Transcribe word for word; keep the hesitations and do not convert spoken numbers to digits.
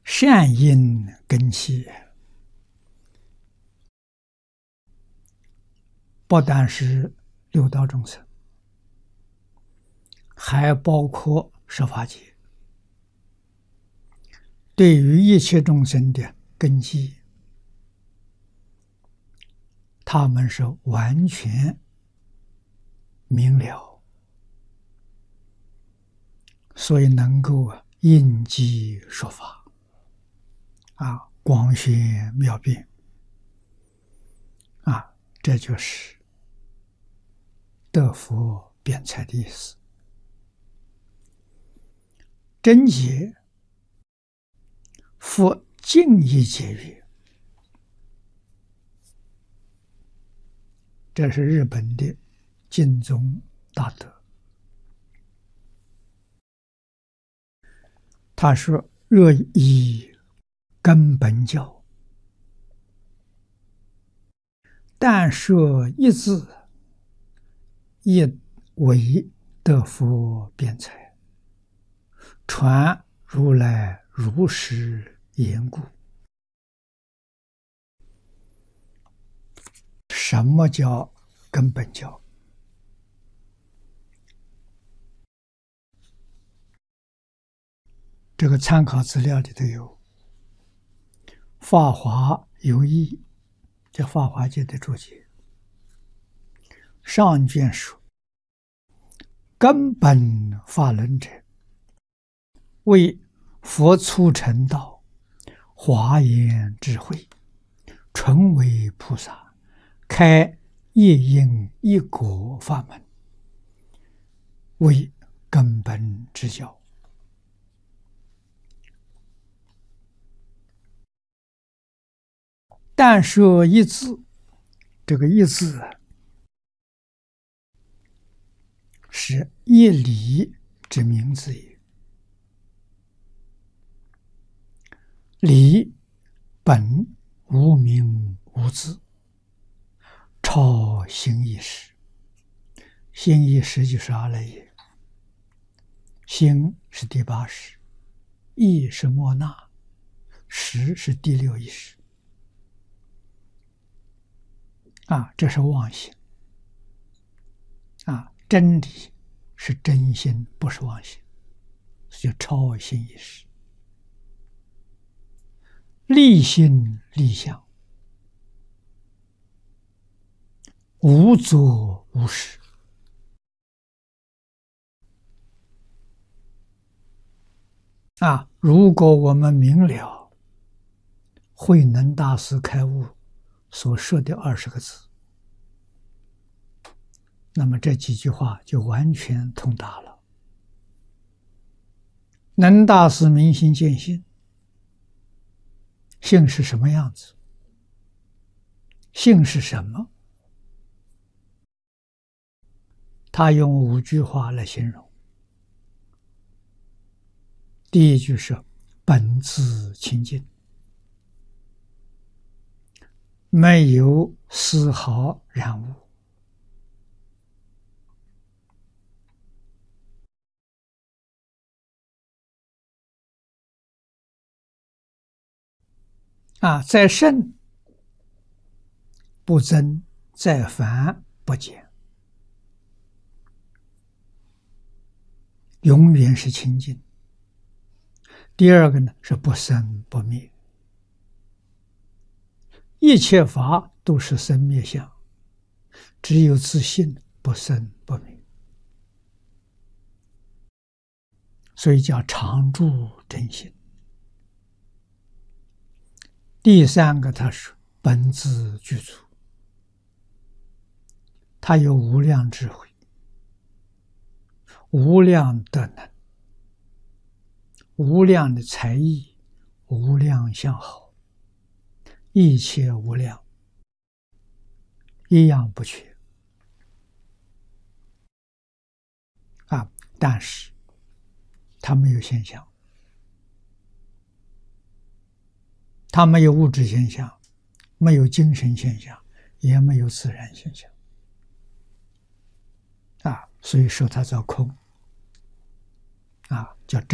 善因根器，不单是六道众生，还包括十法界。对于一切众生的根基，他们是完全明了，所以能够应机说法，啊，光显妙变，啊，这就是得佛辩才的意思。真解复净义解曰，这是日本的净宗大德。他说：“若以根本教，但设一字，亦为得佛辩才，传如来如实言故。”什么叫根本教？这个参考资料里头有《法华有义》，这法华经的注解，上卷说：“根本法轮者，为佛初成道，华严智慧，纯为菩萨，开一因一果法门，为根本之教。”但设一字，这个一字是一理之名字也。理本无名无字，超心意识。心意识就是阿赖耶，心是第八识，意是莫那，识是第六意识。啊，这是妄心。啊，真理是真心，不是妄心，就超心意识。立心立相，无作无事。啊，如果我们明了慧能大师开悟所说的二十个字，那么这几句话就完全通达了。能大师明心见性，性是什么样子？性是什么？他用五句话来形容。第一句是本自清净，没有丝毫染污。啊，在圣不增，在凡不减，永远是清净。第二个呢是不生不灭，一切法都是生灭相，只有自信不生不灭，所以叫常住真心。第三个，他是本自具足，他有无量智慧，无量德能，无量的才艺，无量相好，一切无量，一样不缺。啊，但是他没有现象，他没有物质现象，没有精神现象，也没有自然现象。啊，所以说它叫空，啊，叫真。